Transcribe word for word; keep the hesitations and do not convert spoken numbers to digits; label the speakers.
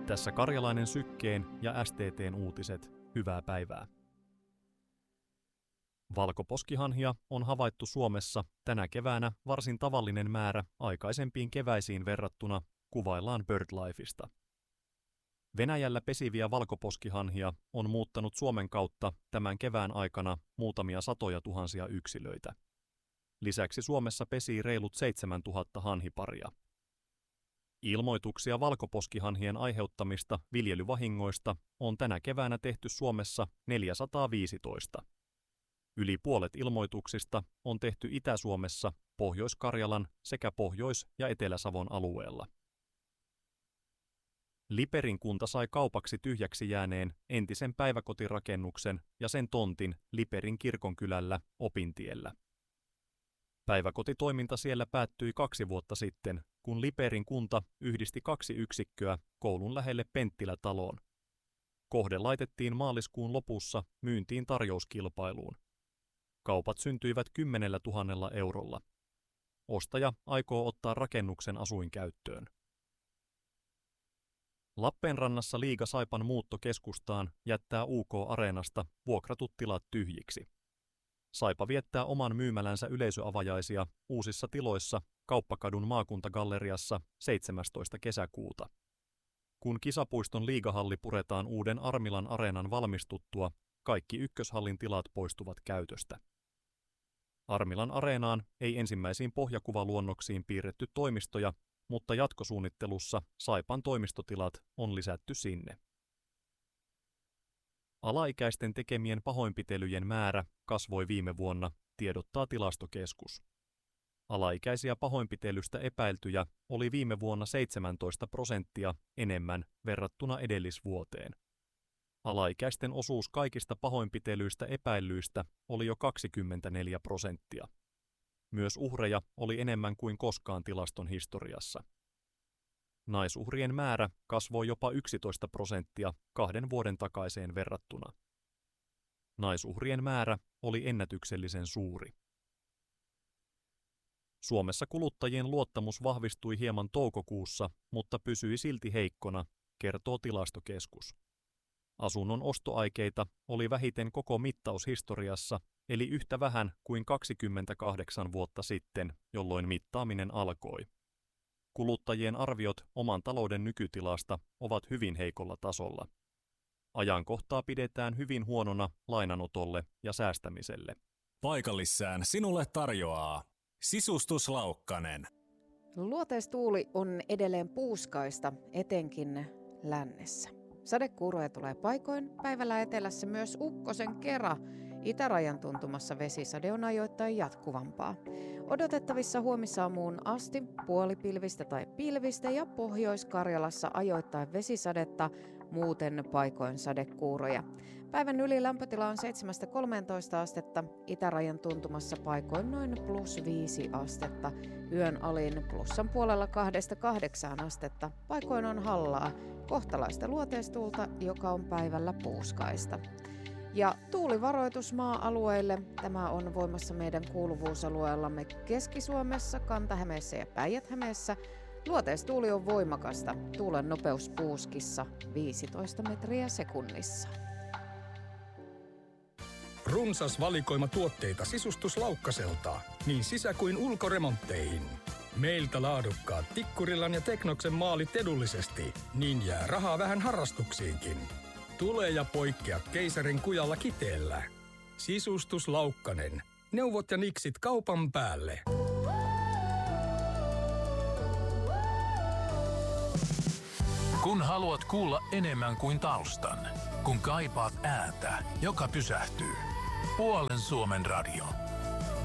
Speaker 1: Tässä Karjalainen Sykkeen ja S T T:n uutiset. Hyvää päivää. Valkoposkihanhia on havaittu Suomessa tänä keväänä varsin tavallinen määrä aikaisempiin keväisiin verrattuna, kuvaillaan BirdLifesta. Venäjällä pesiviä valkoposkihanhia on muuttanut Suomen kautta tämän kevään aikana muutamia satoja tuhansia yksilöitä. Lisäksi Suomessa pesii reilut seitsemäntuhatta hanhiparia. Ilmoituksia valkoposkihanhien aiheuttamista viljelyvahingoista on tänä keväänä tehty Suomessa neljäsataaviisitoista. Yli puolet ilmoituksista on tehty Itä-Suomessa, Pohjois-Karjalan sekä Pohjois- ja Etelä-Savon alueella. Liperin kunta sai kaupaksi tyhjäksi jääneen entisen päiväkotirakennuksen ja sen tontin Liperin kirkonkylällä Opintiellä. Päiväkotitoiminta siellä päättyi kaksi vuotta sitten, kun Liperin kunta yhdisti kaksi yksikköä koulun lähelle Penttilä-taloon. Kohde laitettiin maaliskuun lopussa myyntiin tarjouskilpailuun. Kaupat syntyivät kymmenellä tuhannella eurolla. Ostaja aikoo ottaa rakennuksen asuinkäyttöön. Lappeenrannassa Liiga Saipan muutto keskustaan jättää U K-areenasta vuokratut tilat tyhjiksi. Saipa viettää oman myymälänsä yleisöavajaisia uusissa tiloissa Kauppakadun maakuntagalleriassa seitsemästoista kesäkuuta. Kun kisapuiston liigahalli puretaan uuden Armilan areenan valmistuttua, kaikki ykköshallin tilat poistuvat käytöstä. Armilan areenaan ei ensimmäisiin pohjakuvaluonnoksiin piirretty toimistoja, mutta jatkosuunnittelussa Saipan toimistotilat on lisätty sinne. Alaikäisten tekemien pahoinpitelyjen määrä kasvoi viime vuonna, tiedottaa Tilastokeskus. Alaikäisiä pahoinpitelystä epäiltyjä oli viime vuonna seitsemäntoista prosenttia enemmän verrattuna edellisvuoteen. Alaikäisten osuus kaikista pahoinpitelyistä epäillyistä oli jo kaksikymmentäneljä prosenttia. Myös uhreja oli enemmän kuin koskaan tilaston historiassa. Naisuhrien määrä kasvoi jopa yksitoista prosenttia kahden vuoden takaiseen verrattuna. Naisuhrien määrä oli ennätyksellisen suuri. Suomessa kuluttajien luottamus vahvistui hieman toukokuussa, mutta pysyi silti heikkona, kertoo Tilastokeskus. Asunnon ostoaikeita oli vähiten koko mittaushistoriassa, eli yhtä vähän kuin kaksikymmentäkahdeksan vuotta sitten, jolloin mittaaminen alkoi. Kuluttajien arviot oman talouden nykytilasta ovat hyvin heikolla tasolla. Ajankohtaa pidetään hyvin huonona lainanotolle ja säästämiselle.
Speaker 2: Paikallissään sinulle tarjoaa Sisustuslaukkanen.
Speaker 3: Luoteistuuli on edelleen puuskaista, etenkin lännessä. Sadekuuroja tulee paikoin, päivällä etelässä myös ukkosen kera. Itärajan tuntumassa vesisade on ajoittain jatkuvampaa. Odotettavissa huomisaamuun asti puolipilvistä tai pilvistä ja Pohjois-Karjalassa ajoittain vesisadetta, muuten paikoin sadekuuroja. Päivän ylilämpötila on seitsemästä kolmeentoista astetta, itärajan tuntumassa paikoin noin plus viisi astetta. Yön alin plussan puolella kahdesta kahdeksaan astetta, paikoin on hallaa, kohtalaista luoteistuulta, joka on päivällä puuskaista. Ja tuulivaroitus maa-alueille. Tämä on voimassa meidän kuuluvuusalueellamme Keski-Suomessa, Kanta-Hämeessä ja Päijät-Hämeessä. Luoteistuuli on voimakasta. Tuulen nopeus puuskissa viisitoista metriä sekunnissa.
Speaker 4: Runsas valikoima tuotteita Sisustuslaukkaselta, niin sisä- kuin ulkoremontteihin. Meiltä laadukkaat Tikkurillan ja Teknoksen maalit edullisesti, niin jää rahaa vähän harrastuksiinkin. Tule ja poikkea keisarin kujalla Kiteellä. Sisustuslaukkanen. Neuvot ja niksit kaupan päälle.
Speaker 5: Kun haluat kuulla enemmän kuin taustan, kun kaipaat ääntä, joka pysähtyy. Puolen Suomen radio.